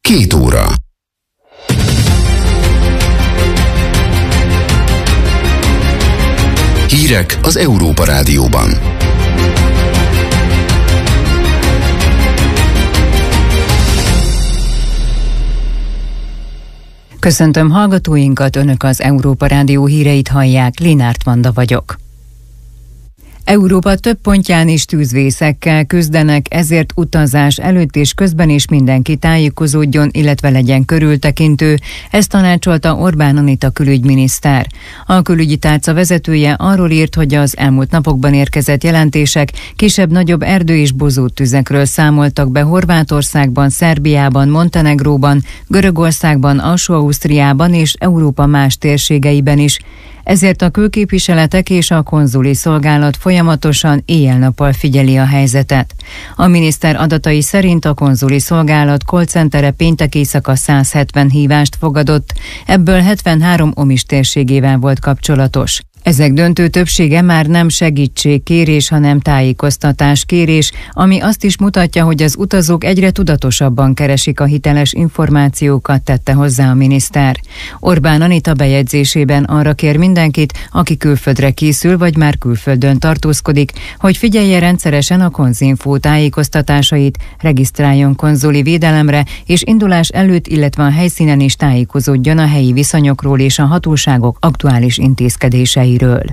2 óra. Hírek az Európa Rádióban. Köszöntöm hallgatóinkat, Önök az Európa Rádió híreit hallják, Linárt Vanda vagyok. Európa több pontján is tűzvészekkel küzdenek, ezért utazás előtt és közben is mindenki tájékozódjon, illetve legyen körültekintő. Ezt tanácsolta Orbán Anita külügyminiszter. A külügyi tárca vezetője arról írt, hogy az elmúlt napokban érkezett jelentések kisebb-nagyobb erdő- és bozóttüzekről számoltak be Horvátországban, Szerbiában, Montenegróban, Görögországban, Alsó-Ausztriában és Európa más térségeiben is. Ezért a külképviseletek és a konzuli szolgálat folyamatosan éjjel-nappal figyeli a helyzetet. A miniszter adatai szerint a konzuli szolgálat call-centere péntek éjszaka 170 hívást fogadott, ebből 73 Omis térségével volt kapcsolatos. Ezek döntő többsége már nem segítségkérés, hanem tájékoztatáskérés, ami azt is mutatja, hogy az utazók egyre tudatosabban keresik a hiteles információkat, tette hozzá a miniszter. Orbán Anita bejegyzésében arra kér mindenkit, aki külföldre készül, vagy már külföldön tartózkodik, hogy figyelje rendszeresen a Konzinfó tájékoztatásait, regisztráljon konzuli védelemre, és indulás előtt, illetve a helyszínen is tájékozódjon a helyi viszonyokról és a hatóságok aktuális intézkedéseiről.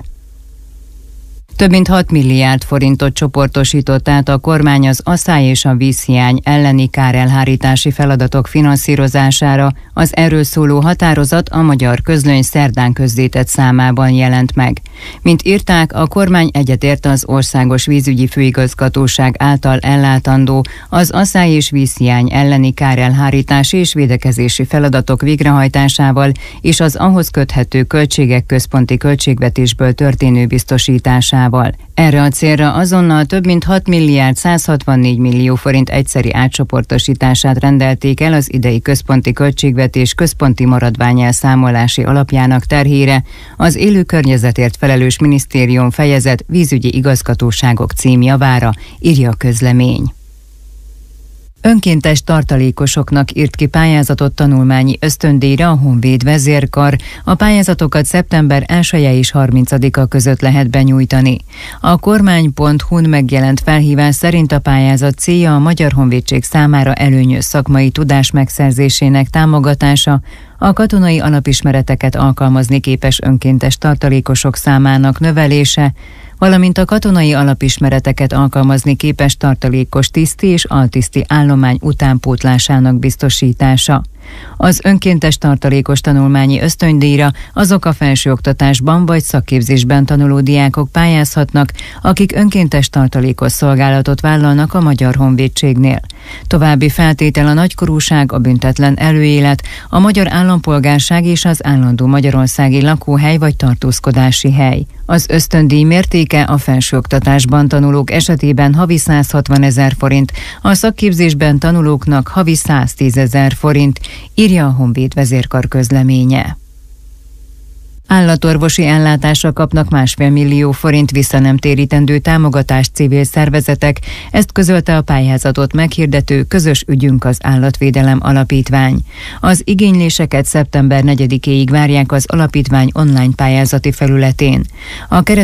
Több mint 6 milliárd forintot csoportosított át a kormány az asszály és a vízhiány elleni kárelhárítási feladatok finanszírozására. Az erről szóló határozat a Magyar Közlöny szerdán közzétett számában jelent meg. Mint írták, a kormány egyetért az Országos Vízügyi Főigazgatóság által ellátandó az asszály és vízhiány elleni kárelhárítási és védekezési feladatok végrehajtásával és az ahhoz köthető költségek központi költségvetésből történő biztosításával. Erre a célra azonnal több mint 6 milliárd 164 millió forint egyszeri átcsoportosítását rendelték el az idei központi költségvetés központi maradványelszámolási alapjának terhére az élő környezetért felelős minisztérium fejezet vízügyi igazgatóságok címjavára, írja a közlemény. Önkéntes tartalékosoknak írt ki pályázatot tanulmányi ösztöndíjra a Honvéd vezérkar. A pályázatokat szeptember 1-e és 30-a között lehet benyújtani. A kormány.hu-n megjelent felhívás szerint a pályázat célja a Magyar Honvédség számára előnyös szakmai tudás megszerzésének támogatása, a katonai alapismereteket alkalmazni képes önkéntes tartalékosok számának növelése, valamint a katonai alapismereteket alkalmazni képes tartalékos tiszti és altiszti állomány utánpótlásának biztosítása. Az önkéntes tartalékos tanulmányi ösztöndíjra azok a felsőoktatásban vagy szakképzésben tanuló diákok pályázhatnak, akik önkéntes tartalékos szolgálatot vállalnak a Magyar Honvédségnél. További feltétel a nagykorúság, a büntetlen előélet, a magyar állampolgárság és az állandó magyarországi lakóhely vagy tartózkodási hely. Az ösztöndíj mértéke a felsőoktatásban tanulók esetében havi 160 000 forint, a szakképzésben tanulóknak havi 110 000 forint, írja a Honvéd vezérkar közleménye. Állatorvosi ellátásra kapnak 1,5 millió forint visszanemtérítendő támogatást civil szervezetek, ezt közölte a pályázatot meghirdető Közös ügyünk az Állatvédelem Alapítvány. Az igényléseket szeptember 4-éig várják az alapítvány online pályázati felületén. A